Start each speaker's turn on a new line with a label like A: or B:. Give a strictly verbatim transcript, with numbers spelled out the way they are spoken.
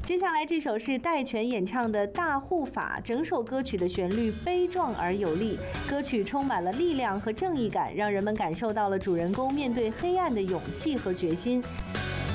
A: 接下来这首是戴荃演唱的《大护法》，整首歌曲的旋律悲壮而有力，歌曲充满了力量和正义感，让人们感受到了主人公面对黑暗的勇气和决心。